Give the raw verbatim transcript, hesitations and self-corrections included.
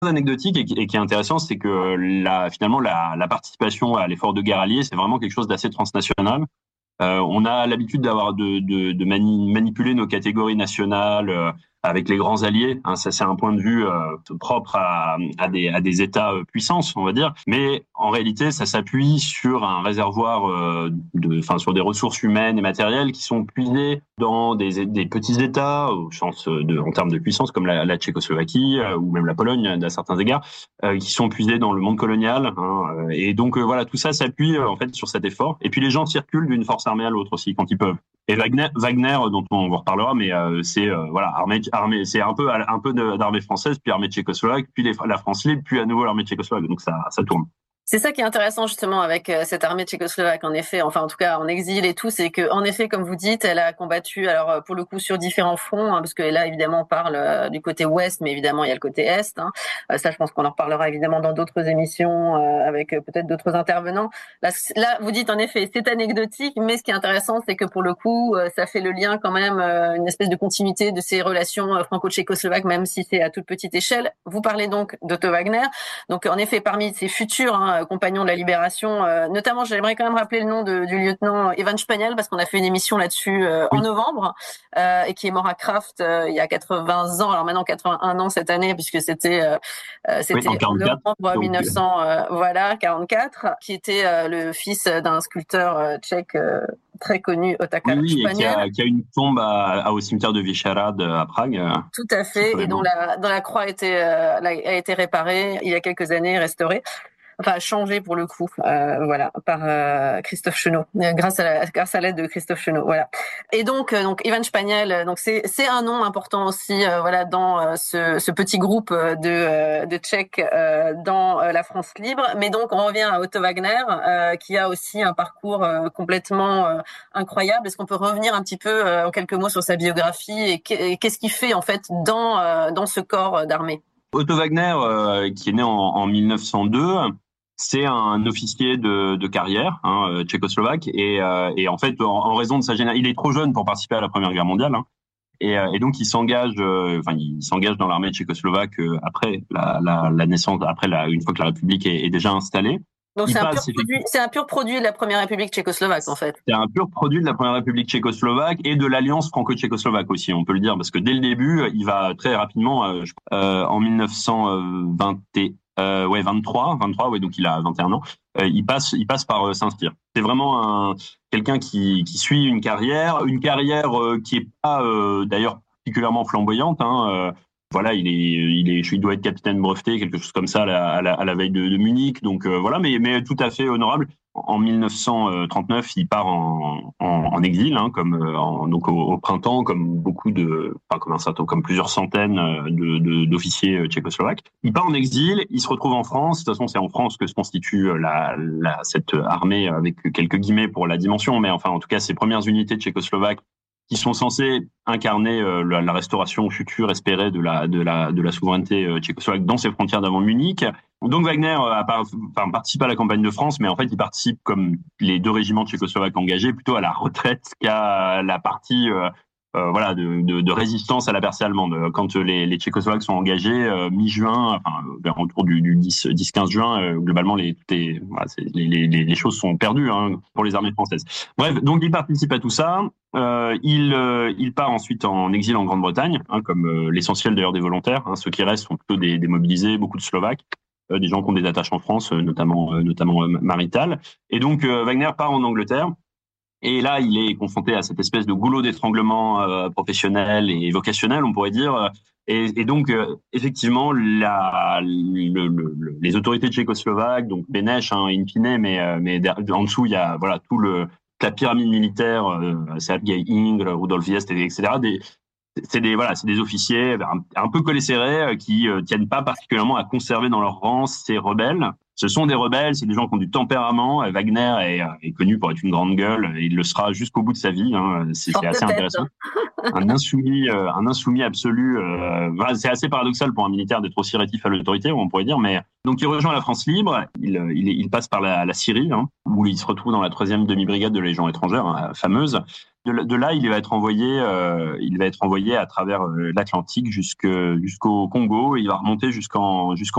anecdotique et qui, et qui est intéressant, c'est que la, finalement la, la participation à l'effort de guerre allié, c'est vraiment quelque chose d'assez transnational. Euh, on a l'habitude d'avoir de, de, de mani- manipuler nos catégories nationales euh, avec les grands alliés. Hein, ça, c'est un point de vue euh, propre à, à, des, à des États euh, puissances, on va dire. Mais en réalité, ça s'appuie sur un réservoir, euh, de, enfin, sur des ressources humaines et matérielles qui sont puisées dans des, des petits États, au sens de, en termes de puissance, comme la, la Tchécoslovaquie euh, ou même la Pologne, à certains égards, euh, qui sont puisées dans le monde colonial. Hein, et donc euh, voilà, tout ça s'appuie euh, en fait sur cet effort. Et puis les gens circulent d'une force armée à l'autre aussi quand ils peuvent. Et Wagner, Wagner, dont on vous reparlera, mais euh, c'est euh, voilà, armée, armée, c'est un peu un peu d'armée française, puis armée tchécoslovaque, puis les, la France libre, puis à nouveau l'armée tchécoslovaque. Donc ça, ça tourne. C'est ça qui est intéressant justement avec cette armée tchécoslovaque, en effet, enfin en tout cas en exil et tout, c'est que en effet, comme vous dites, elle a combattu, alors pour le coup sur différents fronts, hein, parce que là évidemment on parle euh, du côté ouest, mais évidemment il y a le côté est. Hein. Euh, ça, je pense qu'on en reparlera évidemment dans d'autres émissions euh, avec euh, peut-être d'autres intervenants. Là, là, vous dites en effet, c'est anecdotique, mais ce qui est intéressant, c'est que pour le coup, euh, ça fait le lien quand même, euh, une espèce de continuité de ces relations euh, franco-tchécoslovaques, même si c'est à toute petite échelle. Vous parlez donc d'Otto Wagner, donc en effet parmi ces futurs hein, compagnons de la libération. Euh, notamment, j'aimerais quand même rappeler le nom de, du lieutenant Evan Spaniel, parce qu'on a fait une émission là-dessus euh, Oui. en novembre, euh, et qui est mort à Kraft euh, il y a quatre-vingts ans, alors maintenant quatre-vingt-un ans cette année, puisque c'était euh, c'était oui, en quarante-quatre, en novembre donc... mille neuf cents, euh, voilà, quarante-quatre, qui était euh, le fils d'un sculpteur euh, tchèque euh, très connu, Oui, Otakar oui, et qui Spaniel. a, qui a une tombe à, à, au cimetière de Vyšehrad à Prague. Tout à fait, et dont la, dont la croix a été, euh, a été réparée il y a quelques années, restaurée. Enfin, changé pour le coup, euh, voilà, par euh, Christophe Chenot, grâce à la, grâce à l'aide de Christophe Chenot, voilà. Et donc, euh, donc Evan Spaniel, donc c'est c'est un nom important aussi, euh, voilà, dans euh, ce, ce petit groupe de euh, de Tchèques euh, dans euh, la France libre. Mais donc, on revient à Otto Wagner, euh, qui a aussi un parcours euh, complètement euh, incroyable. Est-ce qu'on peut revenir un petit peu euh, en quelques mots sur sa biographie et qu'est-ce qu'il fait en fait dans euh, dans ce corps d'armée? Otto Wagner, euh, qui est né en, en mille neuf cent deux. C'est un officier de, de carrière hein, tchécoslovaque et, euh, et en fait, en, en raison de sa génération, il est trop jeune pour participer à la Première Guerre mondiale hein, et, euh, et donc il s'engage, euh, enfin il s'engage dans l'armée tchécoslovaque euh, après la, la, la naissance, après la, une fois que la République est, est déjà installée. Donc il c'est un, passe, pur produit, c'est un pur produit de la Première République tchécoslovaque en fait. C'est un pur produit de la Première République tchécoslovaque et de l'alliance franco-tchécoslovaque aussi, on peut le dire, parce que dès le début, il va très rapidement, euh, euh, en mille neuf cent vingt, euh, ouais vingt-trois, vingt-trois, ouais donc il a vingt et un ans, euh, il passe, il passe par euh, Saint-Cyr. C'est vraiment un quelqu'un qui qui suit une carrière, une carrière euh, qui est pas euh, d'ailleurs particulièrement flamboyante. Hein, euh, voilà, il est, il est, il doit être capitaine breveté, quelque chose comme ça à la, à la, à la veille de, de Munich. Donc euh, voilà, mais mais tout à fait honorable. En mille neuf cent trente-neuf, il part en, en, en exil, hein, comme en, donc au, au printemps, comme beaucoup de, enfin comme un certain, comme plusieurs centaines de, de, d'officiers tchécoslovaques. Il part en exil, il se retrouve en France. De toute façon, c'est en France que se constitue la, la cette armée avec quelques guillemets pour la dimension, mais enfin en tout cas ces premières unités tchécoslovaques qui sont censés incarner euh, la, la restauration future espérée de la de la de la souveraineté euh, tchécoslovaque dans ses frontières d'avant Munich. Donc Wagner euh, a par, enfin, participe à la campagne de France, mais en fait il participe comme les deux régiments tchécoslovaques engagés plutôt à la retraite qu'à la partie euh, euh, voilà de, de, de résistance à la Perse allemande. Quand les, les Tchécoslovaques sont engagés euh, mi-juin, enfin vers autour du, du dix quinze juin, euh, globalement les, les, voilà, les, les, les choses sont perdues hein, pour les armées françaises. Bref, donc il participe à tout ça. Euh, il, euh, il part ensuite en exil en Grande-Bretagne, hein, comme euh, l'essentiel d'ailleurs des volontaires. Hein, ceux qui restent sont plutôt des, des mobilisés, beaucoup de Slovaques, euh, des gens qui ont des attaches en France, euh, notamment, euh, notamment euh, maritales. Et donc euh, Wagner part en Angleterre. Et là, il est confronté à cette espèce de goulot d'étranglement euh, professionnel et vocationnel, on pourrait dire. Et, et donc, euh, effectivement, la, le, le, le, les autorités tchécoslovaques, donc Beneš, hein, in fine, mais, euh, mais en dessous, il y a voilà tout le la pyramide militaire, euh, Sergei Ingres, Rudolf Diest, et cetera. Des, c'est des voilà, c'est des officiers un, un peu collés serrés qui euh, tiennent pas particulièrement à conserver dans leur rang ces rebelles. Ce sont des rebelles, c'est des gens qui ont du tempérament. Wagner est, est connu pour être une grande gueule, et il le sera jusqu'au bout de sa vie. Hein. C'est, c'est assez intéressant. Un insoumis, euh, un insoumis absolu. Euh, c'est assez paradoxal pour un militaire d'être aussi rétif à l'autorité, on pourrait dire. Mais donc il rejoint la France libre. Il, il, il passe par la, la Syrie, hein, où il se retrouve dans la troisième demi-brigade de la Légion étrangère, hein, fameuse. De, de là, il va être envoyé, euh, il va être envoyé à travers euh, l'Atlantique jusque, jusqu'au Congo. Et il va remonter jusqu'en, jusqu'en